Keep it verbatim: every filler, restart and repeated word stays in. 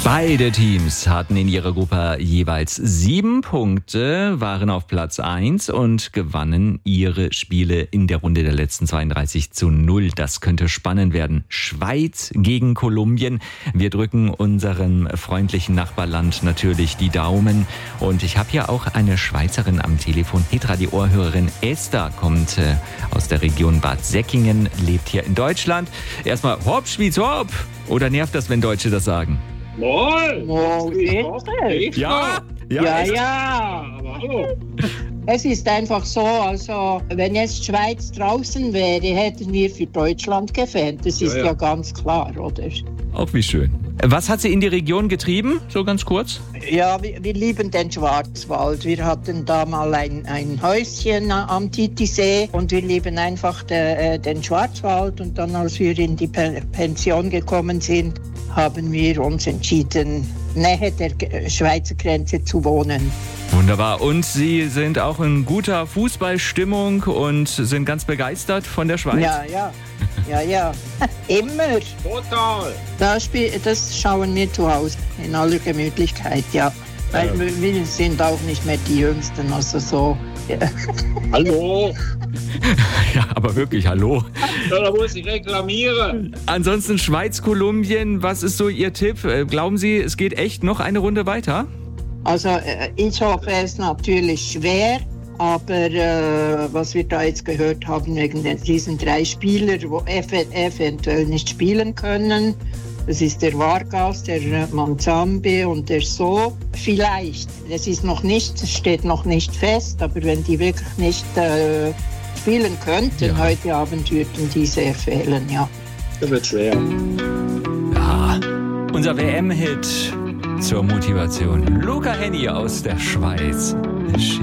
Beide Teams hatten in ihrer Gruppe jeweils sieben Punkte, waren auf Platz eins und gewannen ihre Spiele in der Runde der letzten zweiunddreißig zu null. Das könnte spannend werden. Schweiz gegen Kolumbien. Wir drücken unserem freundlichen Nachbarland natürlich die Daumen. Und ich habe hier auch eine Schweizerin am Telefon. Hitradio-Ohrhörerin Esther kommt äh, aus der Region Bad Säckingen, lebt hier in Deutschland. Erstmal hopp, Schwyz, hopp! Oder nervt das, wenn Deutsche das sagen? Moin! Moin! Ja, Ja, ja. Aber hallo. Es ist einfach so, also wenn jetzt Schweiz draußen wäre, hätten wir für Deutschland gefällt. Das ist Ja, ja, ja. ganz klar, oder? auch wie schön. Was hat sie in die Region getrieben? So ganz kurz. Ja, wir, wir lieben den Schwarzwald. Wir hatten da mal ein, ein Häuschen am Titisee und wir lieben einfach de, äh, den Schwarzwald. Und dann, als wir in die Pe- Pension gekommen sind, haben wir uns entschieden, nähe der G- Schweizer Grenze zu wohnen. Wunderbar. Und Sie sind auch in guter Fußballstimmung und sind ganz begeistert von der Schweiz? Ja, ja, ja, ja. Immer. Total. Das, spiel, das schauen wir zu Hause in aller Gemütlichkeit, ja. Weil Ja. wir, wir sind auch nicht mehr die Jüngsten, also so. Ja. Hallo. Ja, aber wirklich, hallo. Ja, da muss ich reklamieren. Ansonsten Schweiz, Kolumbien, was ist so Ihr Tipp? Äh, Glauben Sie, es geht echt noch eine Runde weiter? Also äh, ich hoffe es natürlich schwer, aber äh, was wir da jetzt gehört haben wegen den, diesen drei Spielern, die ev- eventuell nicht spielen können, das ist der Vargas, der äh, Manzambe und der So. Vielleicht, das ist noch nicht, das steht noch nicht fest, aber wenn die wirklich nicht äh, spielen könnten Ja. heute Abend, würden diese fehlen, ja. Das wird schwer. Ja, unser W M-Hit zur Motivation. Luca Henny aus der Schweiz.